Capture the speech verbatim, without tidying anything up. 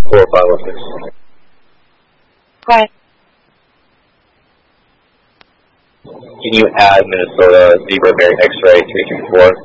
four five oh six. Hi. Can you add Minnesota Zebra Bear X-ray three three four